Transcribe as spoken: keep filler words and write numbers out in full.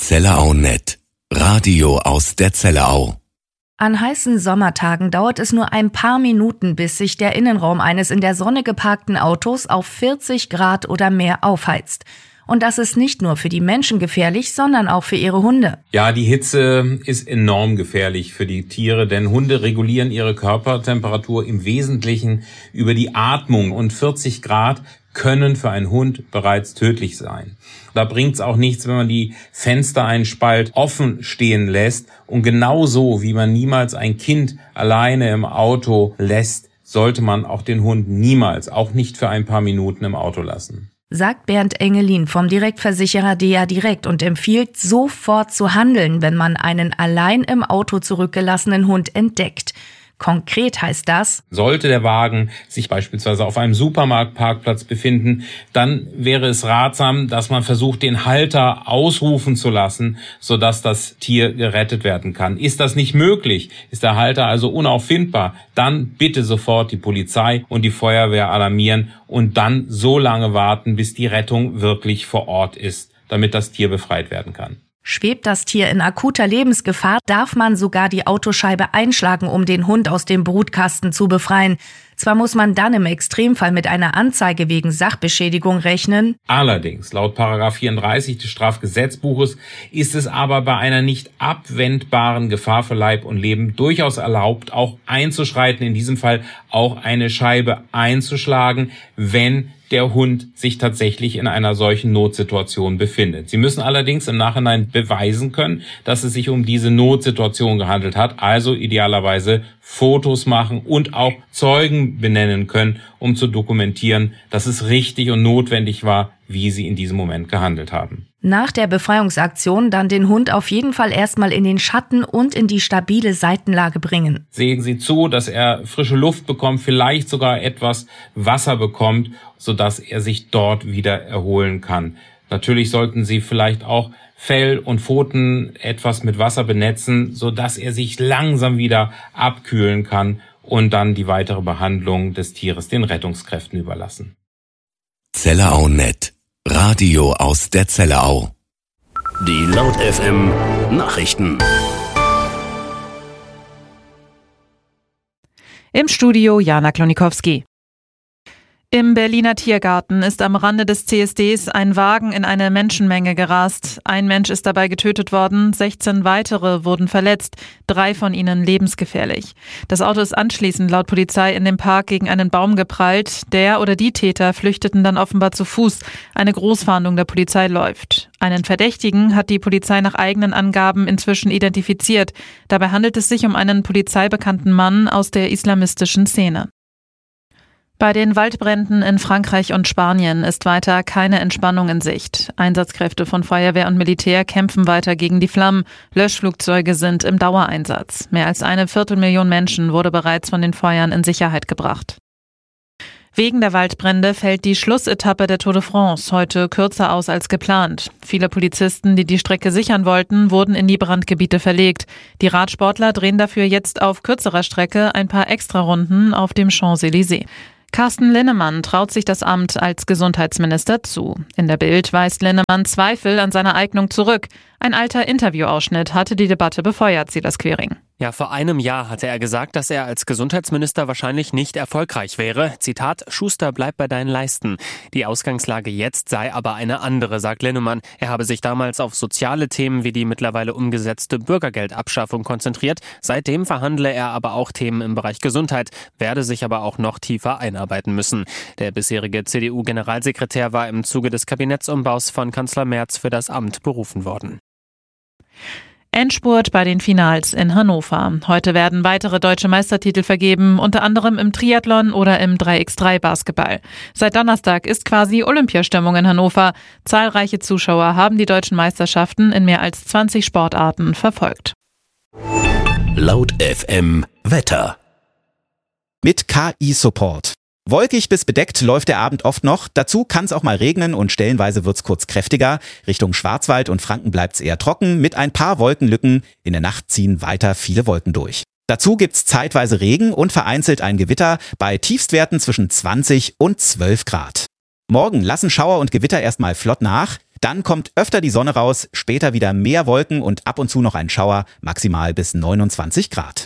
Zellerau Punkt net. Radio aus der Zellerau. An heißen Sommertagen dauert es nur ein paar Minuten, bis sich der Innenraum eines in der Sonne geparkten Autos auf vierzig Grad oder mehr aufheizt. Und das ist nicht nur für die Menschen gefährlich, sondern auch für ihre Hunde. Ja, die Hitze ist enorm gefährlich für die Tiere, denn Hunde regulieren ihre Körpertemperatur im Wesentlichen über die Atmung und vierzig Grad können für einen Hund bereits tödlich sein. Da bringt's auch nichts, wenn man die Fenster einen Spalt offen stehen lässt. Und genauso wie man niemals ein Kind alleine im Auto lässt, sollte man auch den Hund niemals, auch nicht für ein paar Minuten im Auto lassen. Sagt Bernd Engelin vom Direktversicherer D A Direkt und empfiehlt, sofort zu handeln, wenn man einen allein im Auto zurückgelassenen Hund entdeckt. Konkret heißt das: Sollte der Wagen sich beispielsweise auf einem Supermarktparkplatz befinden, dann wäre es ratsam, dass man versucht, den Halter ausrufen zu lassen, sodass das Tier gerettet werden kann. Ist das nicht möglich, ist der Halter also unauffindbar, dann bitte sofort die Polizei und die Feuerwehr alarmieren und dann so lange warten, bis die Rettung wirklich vor Ort ist, damit das Tier befreit werden kann. Schwebt das Tier in akuter Lebensgefahr, darf man sogar die Autoscheibe einschlagen, um den Hund aus dem Brutkasten zu befreien. Zwar muss man dann im Extremfall mit einer Anzeige wegen Sachbeschädigung rechnen. Allerdings, laut Paragraph vierunddreißig des Strafgesetzbuches ist es aber bei einer nicht abwendbaren Gefahr für Leib und Leben durchaus erlaubt, auch einzuschreiten, in diesem Fall auch eine Scheibe einzuschlagen, wenn der Hund sich tatsächlich in einer solchen Notsituation befindet. Sie müssen allerdings im Nachhinein beweisen können, dass es sich um diese Notsituation gehandelt hat, also idealerweise Fotos machen und auch Zeugen benennen können, um zu dokumentieren, dass es richtig und notwendig war, wie sie in diesem Moment gehandelt haben. Nach der Befreiungsaktion dann den Hund auf jeden Fall erstmal in den Schatten und in die stabile Seitenlage bringen. Sehen Sie zu, dass er frische Luft bekommt, vielleicht sogar etwas Wasser bekommt, sodass er sich dort wieder erholen kann. Natürlich sollten Sie vielleicht auch Fell und Pfoten etwas mit Wasser benetzen, sodass er sich langsam wieder abkühlen kann und dann die weitere Behandlung des Tieres den Rettungskräften überlassen. Zellerau Punkt net. Radio aus der Zellerau. Die Laut F M Nachrichten. Im Studio Jana Klonikowski. Im Berliner Tiergarten ist am Rande des C S Ds ein Wagen in eine Menschenmenge gerast. Ein Mensch ist dabei getötet worden, sechzehn weitere wurden verletzt, drei von ihnen lebensgefährlich. Das Auto ist anschließend laut Polizei in dem Park gegen einen Baum geprallt. Der oder die Täter flüchteten dann offenbar zu Fuß. Eine Großfahndung der Polizei läuft. Einen Verdächtigen hat die Polizei nach eigenen Angaben inzwischen identifiziert. Dabei handelt es sich um einen polizeibekannten Mann aus der islamistischen Szene. Bei den Waldbränden in Frankreich und Spanien ist weiter keine Entspannung in Sicht. Einsatzkräfte von Feuerwehr und Militär kämpfen weiter gegen die Flammen. Löschflugzeuge sind im Dauereinsatz. Mehr als eine Viertelmillion Menschen wurde bereits von den Feuern in Sicherheit gebracht. Wegen der Waldbrände fällt die Schlussetappe der Tour de France heute kürzer aus als geplant. Viele Polizisten, die die Strecke sichern wollten, wurden in die Brandgebiete verlegt. Die Radsportler drehen dafür jetzt auf kürzerer Strecke ein paar Extrarunden auf dem Champs-Élysées. Carsten Linnemann traut sich das Amt als Gesundheitsminister zu. In der Bild weist Linnemann Zweifel an seiner Eignung zurück. Ein alter Interviewausschnitt hatte die Debatte befeuert, Silas Quering. Ja, vor einem Jahr hatte er gesagt, dass er als Gesundheitsminister wahrscheinlich nicht erfolgreich wäre. Zitat, Schuster, bleib bei deinen Leisten. Die Ausgangslage jetzt sei aber eine andere, sagt Linnemann. Er habe sich damals auf soziale Themen wie die mittlerweile umgesetzte Bürgergeldabschaffung konzentriert. Seitdem verhandle er aber auch Themen im Bereich Gesundheit, werde sich aber auch noch tiefer einarbeiten müssen. Der bisherige C D U-Generalsekretär war im Zuge des Kabinettsumbaus von Kanzler Merz für das Amt berufen worden. Endspurt bei den Finals in Hannover. Heute werden weitere deutsche Meistertitel vergeben, unter anderem im Triathlon oder im drei gegen drei Basketball. Seit Donnerstag ist quasi Olympiastimmung in Hannover. Zahlreiche Zuschauer haben die deutschen Meisterschaften in mehr als zwanzig Sportarten verfolgt. Laut F M Wetter. Mit K I-Support. Wolkig bis bedeckt läuft der Abend oft noch. Dazu kann es auch mal regnen und stellenweise wird's kurz kräftiger. Richtung Schwarzwald und Franken bleibt's eher trocken mit ein paar Wolkenlücken. In der Nacht ziehen weiter viele Wolken durch. Dazu gibt's zeitweise Regen und vereinzelt ein Gewitter bei Tiefstwerten zwischen zwanzig und zwölf Grad. Morgen lassen Schauer und Gewitter erstmal flott nach. Dann kommt öfter die Sonne raus, später wieder mehr Wolken und ab und zu noch ein Schauer, maximal bis neunundzwanzig Grad.